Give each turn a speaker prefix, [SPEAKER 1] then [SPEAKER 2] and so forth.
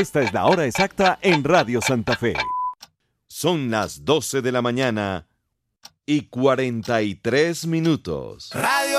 [SPEAKER 1] Esta es la hora exacta en Radio Santa Fe. Son las 12 de la mañana y 43 minutos.
[SPEAKER 2] Radio